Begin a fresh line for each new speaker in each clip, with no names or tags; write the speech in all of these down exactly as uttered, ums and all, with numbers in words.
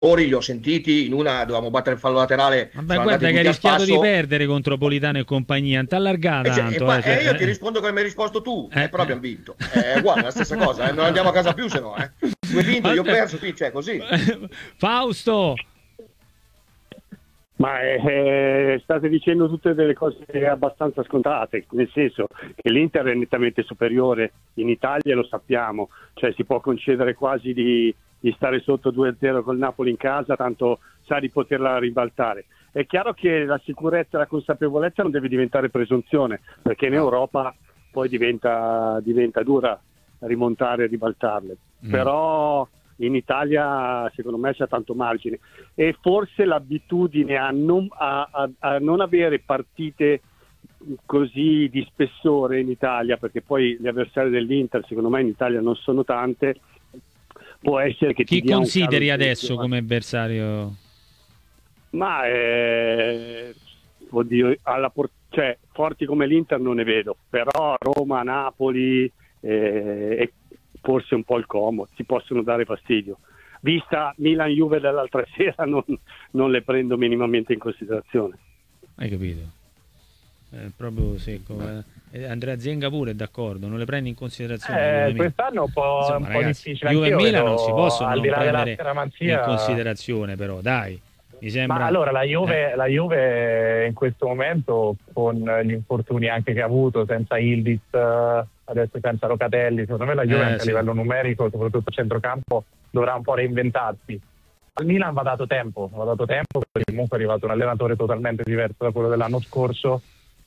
li ho sentiti, in una dovevamo battere il fallo laterale.
Vabbè, guarda che hai rischiato di perdere contro Politano e compagnia, non ti allargare
Eh, cioè,
tanto.
e fa-
eh, cioè,
eh, io
eh,
ti rispondo come mi hai risposto tu,
eh,
eh, però
eh.
abbiamo vinto. È uguale, la stessa cosa, eh, non andiamo a casa più se no. Eh. Tu hai vinto, io ho
Vabbè.
perso, qui, cioè così.
Fausto,
Ma eh, state dicendo tutte delle cose abbastanza scontate, nel senso che l'Inter è nettamente superiore in Italia, lo sappiamo, cioè si può concedere quasi di, di stare sotto due a zero col Napoli in casa, tanto sa di poterla ribaltare. È chiaro che la sicurezza e la consapevolezza non deve diventare presunzione, perché in Europa poi diventa, diventa dura rimontare e ribaltarle,
Mm.
però in Italia secondo me c'è tanto margine e forse l'abitudine a non, a, a, a non avere partite così di spessore in Italia, perché poi gli avversari dell'Inter secondo me in Italia non sono tante, può essere che ti
chi
dia un
consideri
calo di
adesso
tensione.
come avversario?
Ma eh, oddio, alla por- cioè, forti come l'Inter non ne vedo, però Roma, Napoli eh, e forse un po' il Como ti possono dare fastidio. Vista Milan-Juve dell'altra sera non, non le prendo minimamente in considerazione.
Hai capito? È proprio secco. eh. Andrea Zenga pure è d'accordo, non le prendi in considerazione.
Eh, quest'anno è un po',
Insomma,
un po'
ragazzi,
difficile.
Juve e
Anch'io
Milan
vedo,
non si possono
al
non
di là della
prendere
scaramanzia,
in considerazione, però dai, mi sembra.
Ma allora la Juve,
eh.
la Juve in questo momento, con gli infortuni anche che ha avuto, senza Ildiz, eh, adesso senza Locatelli, secondo me la Juve
Eh,
anche
sì.
a livello numerico, soprattutto a centrocampo, dovrà un po' reinventarsi. Al Milan va dato tempo, va dato tempo perché comunque è arrivato un allenatore totalmente diverso da quello dell'anno scorso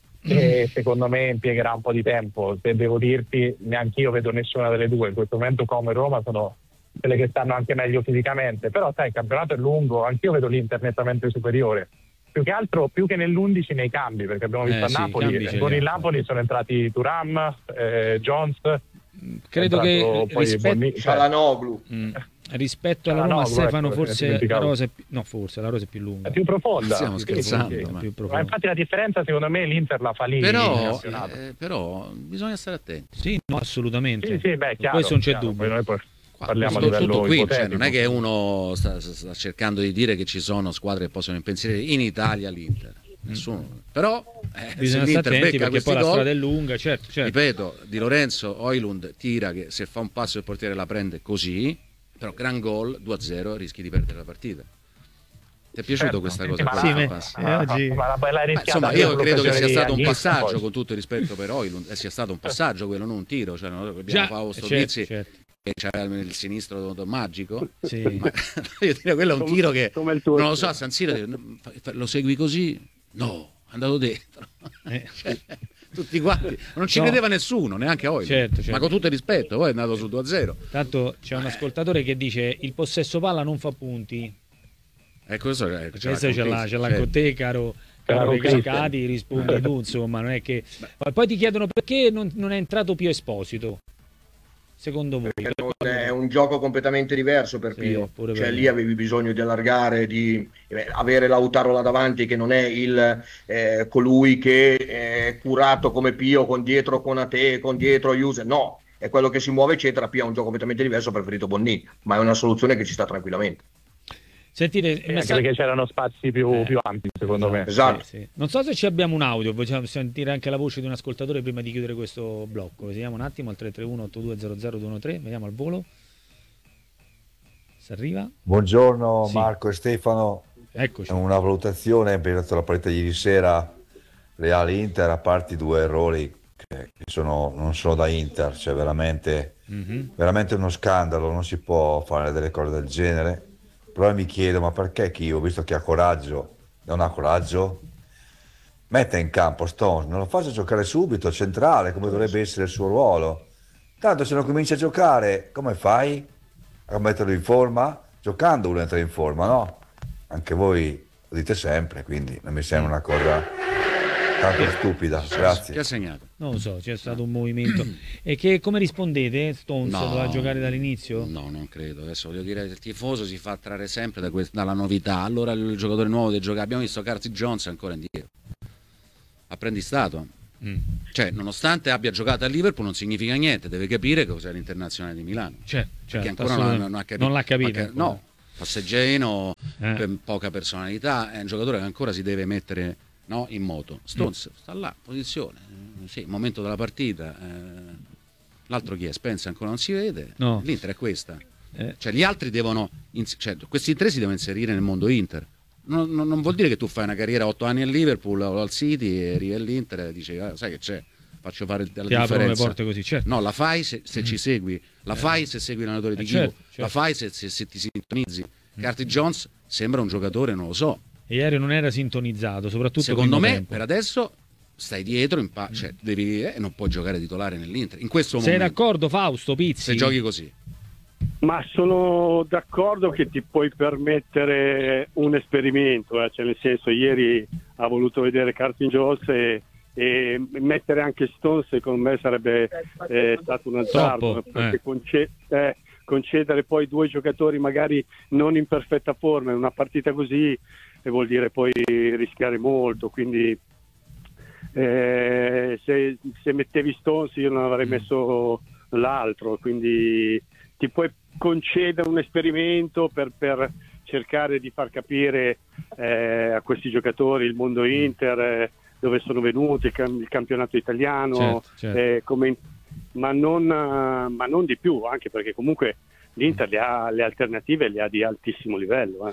e secondo me impiegherà un po' di tempo. Se devo dirti, neanche io vedo nessuna delle due. In questo momento Como e Roma sono quelle che stanno anche meglio fisicamente, però sai, il campionato è lungo, anch'io vedo l'Inter nettamente superiore. Più che altro, più che nell'undici, nei cambi, perché abbiamo visto
Eh,
a
sì, i
Napoli,
cambi ce
con
li
il
ha.
Napoli sono entrati Thuram, eh, Jones,
Credo
è
che
entrato poi
rispetto,
Bonni- cioè,
Cialanoglu.
mm, rispetto alla Roma,
Cialanoglu,
Stefano,
ecco,
forse
dimenticavo.
la rosa è più, no, forse la rosa è più lunga.
è più profonda.
Stiamo
Sì,
scherzando,
sì, sì.
ma-
Più
Ma
profonda.
infatti la differenza secondo me l'Inter la fa lì in
Però,
campionato.
eh, però bisogna stare attenti.
Sì, no, assolutamente.
Sì, sì, beh,
Su
chiaro,
questo non c'è
chiaro.
dubbio.
Poi noi poi
Qua,
parliamo a
tutto,
livello
tutto qui, cioè,
ipotetico.
non è che uno sta, sta cercando di dire che ci sono squadre che possono impensierire in Italia l'Inter, nessuno. Però eh, se
Bisogna
l'Inter
stare attenti
becca
perché
questi
poi la
gol,
strada è lunga, certo, certo.
ripeto, Di Lorenzo, Højlund tira che se fa un passo il portiere la prende così, però gran gol, due a zero, rischi di perdere la partita. Ti è piaciuto
Certo,
questa
sì,
cosa?
sì, ma
qua?
Sì,
la-
me-
Passo?
eh, oggi-
ma la bella
Beh,
rischiata
insomma,
anche
io credo che sia
l'occasione
stato un
di Agnese,
passaggio,
poi.
con tutto il rispetto per Højlund, eh, sia stato un passaggio quello, non un tiro, cioè, non abbiamo
Già,
Fausto
certo,
Bizzi
certo.
che c'era il sinistro magico.
Sì.
Ma, io direi, quello è un
Come-
tiro che
come il tuo.
non lo so, a San Siro lo segui così? No, è andato dentro.
Eh.
Cioè, tutti quanti, non ci
No.
credeva nessuno, neanche Højlund.
Certo, certo.
Ma con tutto il rispetto, poi è andato su due a zero.
Tanto c'è un ascoltatore che dice il possesso palla non fa punti.
Ecco, questo è,
Questo ce l'ha, ce l'ha
Certo.
con te, caro,
Ce l'ha
caro
con
Recalcati, rispondi tu, insomma, non è che. Ma poi ti chiedono perché non, non è entrato Pio Esposito. Secondo voi?
Perché non è un gioco completamente diverso per
Sì,
Pio,
pure
cioè
per
lì
me.
avevi bisogno di allargare, di eh, avere Lautaro là davanti che non è il eh, colui che è curato come Pio con dietro Konate, con dietro User, no, è quello che si muove eccetera. Pio ha un gioco completamente diverso, ha preferito Bonni, ma è una soluzione che ci sta tranquillamente.
Sentite,
Eh, anche
messa-
perché c'erano spazi più,
Eh.
più ampi secondo me.
Esatto.
Sì, sì. Non so se ci abbiamo un audio, vogliamo sentire anche la voce di un ascoltatore prima di chiudere questo blocco. Vediamo un attimo al tre tre uno otto due zero zero due uno tre, vediamo al volo. Se arriva.
Buongiorno
Sì.
Marco e Stefano,
Eccoci.
una valutazione per la partita di ieri sera Real-Inter, a parte i due errori che, che sono, non sono da Inter, cioè veramente,
Mhm.
veramente uno scandalo, non si può fare delle cose del genere, però mi chiedo ma perché Chio, visto che ha coraggio, non ha coraggio, mette in campo Stones, non lo faccia giocare subito, centrale, come dovrebbe essere il suo ruolo, tanto se non comincia a giocare, come fai a metterlo in forma? Giocando uno entra in forma, no? Anche voi lo dite sempre, quindi non mi sembra una cosa tanto stupida.
Chi ha
Grazie.
segnato?
Non lo so, c'è stato un movimento. E che come rispondete? Stones
No.
doveva giocare dall'inizio?
No, non credo. Adesso voglio dire, il tifoso si fa attrarre sempre da quest- dalla novità. Allora il giocatore nuovo deve giocare. Abbiamo visto Curtis Jones ancora indietro. Apprendistato.
Mm.
Cioè, nonostante abbia giocato a Liverpool, non significa niente. Deve capire cos'è l'internazionale di Milano.
Certo,
Perché
certo,
ancora non, ha- non ha capito.
non l'ha capito
Perché-
ancora.
no, passeggero,
Eh.
per poca personalità, è un giocatore che ancora si deve mettere, no, in moto. Stones sta là, posizione, eh, sì, momento della partita. eh, L'altro chi è? Spencer ancora non si vede.
No.
L'Inter è questa.
Eh.
Cioè gli altri devono, ins- cioè, questi tre si devono inserire nel mondo Inter. Non, non- non vuol dire che tu fai una carriera otto anni al Liverpool o al City e arrivi all'Inter e dici ah, sai che c'è, faccio fare la
Ti aprono le
differenza.
porte così, certo.
No, la fai se, se ci segui, la fai se segui l'allenatore di
Eh,
Chico,
certo, certo.
la fai se, se- se ti sintonizzi. Curtis Jones sembra un giocatore, non lo so.
E ieri non era sintonizzato, soprattutto
Secondo
primo
me
tempo.
per adesso stai dietro, in pa- cioè, devi, eh, non puoi giocare titolare nell'Inter in questo
Sei
momento.
d'accordo, Fausto Pizzi?
Se giochi così.
Ma sono d'accordo che ti puoi permettere un esperimento, eh, cioè nel senso ieri ha voluto vedere Curtis Jones e, e mettere anche Stones secondo me sarebbe eh, stato un azzardo,
Troppo,
perché
eh.
conce- eh, concedere poi due giocatori magari non in perfetta forma in una partita così e vuol dire poi rischiare molto, quindi eh, se, se mettevi Stones io non avrei messo l'altro, quindi ti puoi concedere un esperimento per, per cercare di far capire eh, a questi giocatori il mondo Inter, eh, dove sono venuti, il, cam- il campionato italiano,
Certo, certo.
eh, come- ma, non, eh, ma non di più, anche perché comunque l'Inter le, ha, le alternative le ha di altissimo livello. Eh.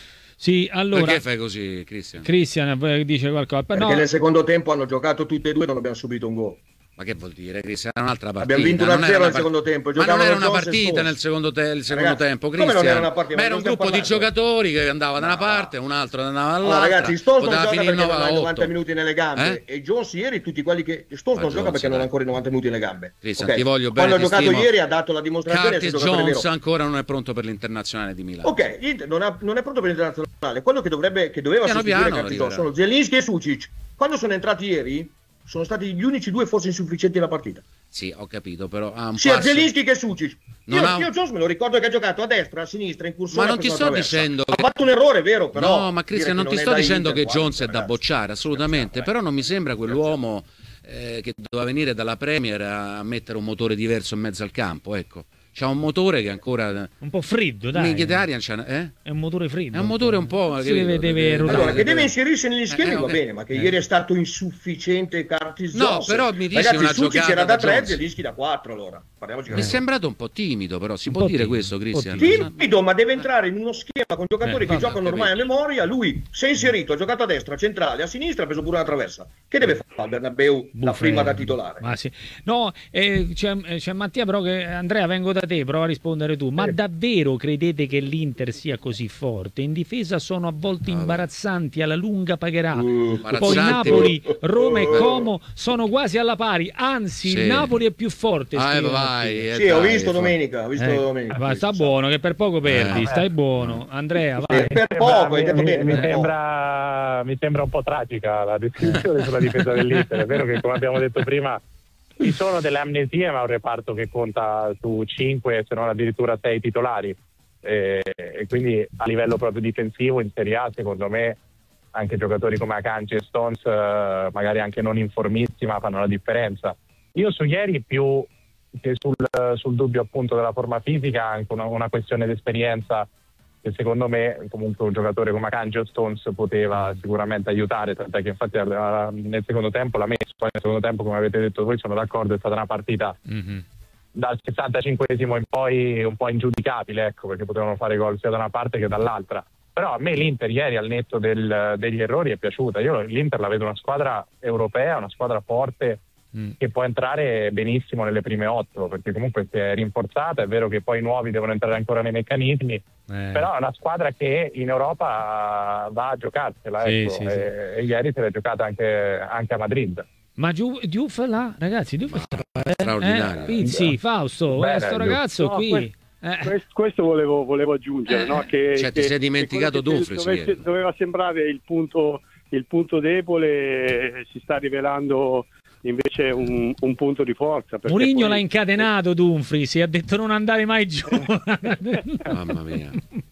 Sì, allora...
Perché fai così, Cristian?
Cristian eh, dice qualcosa.
Perché
No,
nel secondo tempo hanno giocato tutte e due e non abbiamo subito un gol.
Ma che vuol dire, Cristian? Era un'altra partita.
Abbiamo vinto
non
uno a
era
zero
una
nel
part-
secondo tempo.
Ma non
giocavano
era una
Jones e
partita
Stones.
nel secondo, te- il secondo
Ragazzi,
tempo,
come non
Cristian.
era una partita?
Ma era
Ma
un
non
gruppo di
stiamo
giocatori che andava da una
No.
parte, un altro andava
Allora,
dall'altra.
ragazzi, Stones non
poteva
gioca
finire
perché non
nove
ha
a
i novanta
otto.
minuti nelle gambe
Eh?
e Jones ieri tutti quelli che Stones
Ma
non gioca
Jones,
perché non ha
dai.
ancora i novanta minuti nelle gambe.
Cristian,
Ok?
ti voglio bene,
Quando ha
ti
giocato
stimo.
ieri ha dato la dimostrazione
Curtis
che giocatore
Jones
vero.
ancora non è pronto per l'internazionale di Milano.
Ok, l'Inter non, ha- non è pronto per l'internazionale. Quello che, dovrebbe, che doveva
Piano
sostituire
piano
Curtis Jones
arriverà.
sono Zielinski e Sucic. Quando sono entrati ieri sono stati gli unici due forse insufficienti alla partita.
Sì, ho capito, però ha un
Sia
passo-
Zielinski che Sucic.
Non
Io,
ha-
io Jones me lo ricordo che ha giocato a destra, a sinistra, in cursore.
Ma non
ha
ti
preso
sto
la traversa.
dicendo
Ha
che-
fatto un errore, vero? Però
no, ma Cristian,
dire
non ti
che
sto
è da
dicendo
Inter,
che Jones è
guarda,
da bocciare, assolutamente,
Scherziamo,
però non mi sembra quell'uomo eh, che doveva venire dalla Premier a mettere un motore diverso in mezzo al campo, ecco. C'ha un motore che ancora...
un po' freddo, dai.
Mkhitaryan c'ha- eh?
È un motore freddo.
È un motore un po'...
Si
capito?
deve, deve
Deve-
rotare.
Allora, che
deve-
deve inserirsi negli schemi
Eh,
va
ok.
bene, ma che
Eh.
ieri è stato insufficiente Curtis
No,
Jones.
però mi dici
Ragazzi,
una
Sucic
giocata
era da
da
tre,
Jones.
Zielinski da quattro, allora. Parliamoci
Mi è
chiaro.
sembrato un po' timido, però si
Un
può
po'
dire
timido,
questo,
un po'
Cristian?
timido.
Timido, ma deve entrare in uno schema con giocatori
Eh,
che
vabbè,
giocano
ho
ormai a
capito.
memoria. Lui si è inserito, ha giocato a destra, a centrale, a sinistra, ha preso pure una traversa. Che deve fare al Bernabeu la
Buffa,
prima
eh.
da titolare?
Ma sì. No, eh, c'è, c'è Mattia, però che Andrea, vengo da te, prova a rispondere tu. Ma davvero credete che l'Inter sia così forte? In difesa sono a volte imbarazzanti, alla lunga pagherà.
Uh,
Poi
Imbarazzanti.
Napoli, Roma e Como sono quasi alla pari, anzi
Sì.
il Napoli è più forte.
Ah,
scrive
vai,
Mattia.
eh,
Sì, ho
dai,
visto
fa-
domenica, ho visto
Eh,
domenica.
va, sta buono che per poco perdi,
Eh.
stai buono. Andrea, vai.
Eh, per poco, hai
mi,
detto
mi-
bene.
mi
per poco.
sembra, mi sembra un po' tragica la descrizione sulla difesa dell'Inter. È vero che, come abbiamo detto prima, ci sono delle amnesie, ma è un reparto che conta su cinque, se non addirittura sei titolari. E, e quindi a livello proprio difensivo in Serie A, secondo me, anche giocatori come Akanji e Stones, eh, magari anche non informissimi, ma fanno la differenza. Io su ieri più che sul, sul dubbio appunto della forma fisica, anche una, una questione di esperienza che secondo me comunque un giocatore come Akanji o Stones poteva sicuramente aiutare, tant'è che infatti eh, nel secondo tempo l'ha messo, poi nel secondo tempo, come avete detto voi, sono d'accordo, è stata una partita
Mhm.
dal sessantacinquesimo in poi un po' ingiudicabile, ecco, perché potevano fare gol sia da una parte che dall'altra. Però a me l'Inter ieri, al netto del, degli errori, è piaciuta. Io l'Inter la vedo una squadra europea, una squadra forte,
Mm.
che può entrare benissimo nelle prime otto, perché comunque si è rinforzata. È vero che poi i nuovi devono entrare ancora nei meccanismi,
Eh.
però è una squadra che in Europa va a giocarsela,
Sì,
ecco,
sì, sì.
e, e ieri se l'è giocata anche, anche a Madrid.
Ma Giu- Diouf là, ragazzi, Diouf sta
straordinario.
eh, Pizzi, Fausto,
Bene,
questo
Diouf.
ragazzo
No,
qui.
que-
eh,
Questo, questo volevo, volevo aggiungere, no? che,
Cioè, ti
che-
sei dimenticato
che quello che
Dumfries
dovesse-
ieri.
doveva sembrare il punto, il punto debole, eh, si sta rivelando invece un, un punto di forza. perché
Mourinho
poi-
l'ha incatenato Dumfries e ha detto non andare mai giù.
Mamma mia.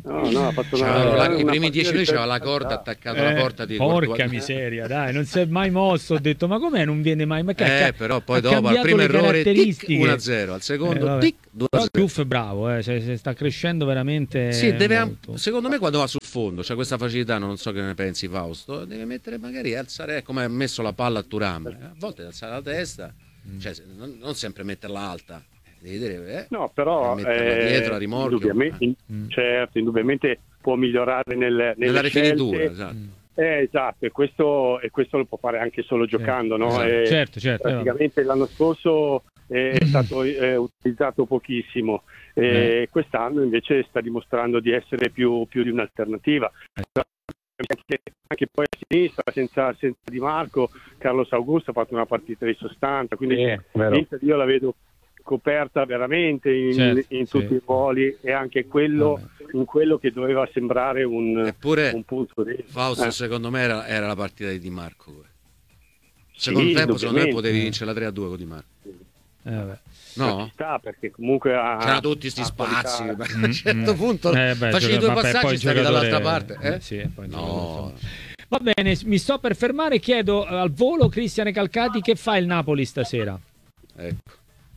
No, no, ha fatto
C'aveva
una,
la-
una
I primi
partita
dieci
di
minuti c'aveva la
perfetta.
corda attaccata alla
Eh,
porta di
porca
Courtois.
miseria, dai, non si è mai mosso. Ho detto, ma com'è? Non viene mai. Ma che ha
Eh,
ca-
però poi
ha
dopo al
cambiato
primo
le
errore tic,
caratteristiche.
uno a zero, al secondo
Eh, vabbè.
tic, due a
Però
zero.
Tuff è bravo, eh, se, se sta crescendo veramente.
Sì, deve am-
molto.
secondo me quando va sul fondo c'è questa facilità, non so che ne pensi Fausto, deve mettere magari alzare come ha messo la palla a Thuram, eh, a volte alzare la testa, cioè se- non, non sempre metterla alta, devi dire, eh,
No, però
metterla
eh,
dietro a rimorchio.
indubbiamente, in-
Mm.
certo, indubbiamente può migliorare nel, nelle
nella rifinitura,
scelte.
esatto.
Eh, esatto, e questo, e questo lo può fare anche solo giocando, no?
esatto.
E
Certo, certo, eh,
praticamente l'anno scorso eh, è stato eh, utilizzato pochissimo e quest'anno invece sta dimostrando di essere più, più di un'alternativa. Anche, anche poi a sinistra, senza, senza Di Marco, Carlos Augusto ha fatto una partita di sostanza, quindi
Sì, vero.
l'Inter io la vedo coperta veramente in,
Certo,
in
sì.
tutti i ruoli e anche quello, in quello che doveva sembrare un,
Eppure
un punto di
Fausto
eh.
secondo me era, era la partita di Di Marco. quella.
Sì,
Secondo tempo secondo me
indubbiamente.
potevi vincere la tre a due con Di Marco.
Eh, vabbè.
Ma ci
No?
sta perché comunque ha,
C'erano tutti questi
ha
spazi,
qualità.
ma a un certo punto
Eh, beh,
facevi
gioca-
due
vabbè,
passaggi
poi
e
il
stavi
giocatore-
dall'altra parte. Eh?
eh, sì, poi il
No,
Va bene, mi sto per fermare e chiedo eh, al volo Cristiane Calcati che fa il Napoli stasera.
ecco.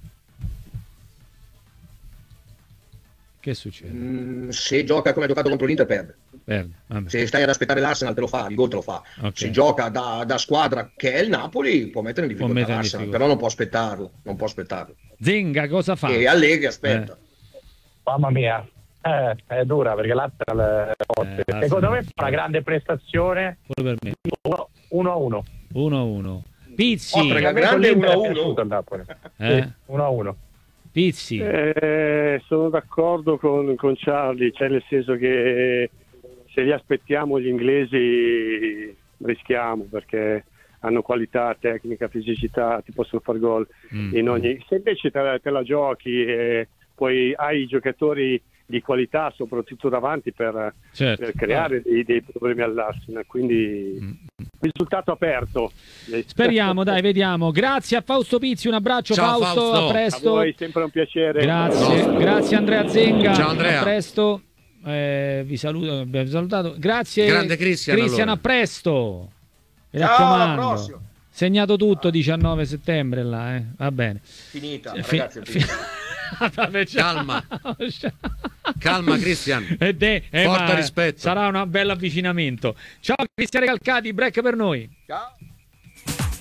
Che succede?
Mm, se gioca come ha giocato contro l'Inter perde.
Perde. Vabbè.
Se stai ad aspettare l'Arsenal te lo fa, il gol te lo fa.
Ok.
Se gioca da, da squadra che è il Napoli può mettere in
Può
difficoltà
mettere in
l'Arsenal,
difficoltà.
però non può aspettarlo, non può aspettarlo.
Zenga cosa fa?
E Allegri aspetta.
Mamma mia, eh, è dura perché l'Arsenal è forte.
Eh,
Secondo me
l'Arsenal-
fa una grande prestazione
Pure per me.
uno a uno.
uno a uno. Pizzi.
Oh, perché- grande uno a uno.
Eh?
uno a uno.
Pizzi.
Eh, sono d'accordo con, con Charlie, cioè nel senso che se li aspettiamo gli inglesi rischiamo perché hanno qualità, tecnica, fisicità, ti possono far gol
Mm.
in ogni... Se invece te la, te la giochi e poi hai i giocatori di qualità soprattutto davanti per,
Certo.
per creare dei, dei problemi all'Arsenal, quindi
Mm.
risultato aperto.
Speriamo, dai, vediamo. Grazie a Fausto Pizzi, un abbraccio.
Ciao,
Fausto,
Fausto.
a
A
presto.
voi sempre un piacere.
Grazie,
No.
grazie Andrea Zenga.
Ciao, Andrea.
A presto. Eh, vi saluto, abbiamo salutato. Grazie.
Grande Cristian, allora.
a presto. Mi
Ciao,
raccomando.
alla prossima.
Segnato tutto diciannove settembre là, eh. Va bene.
Finita,
Fi-
ragazzi. è
fi-
finita.
Vabbè, ciao.
Calma. Calma, Cristian.
E de- eh,
Forte
ma
rispetto.
Sarà un bel avvicinamento. Ciao Cristiane Calcati, break per noi.
Ciao.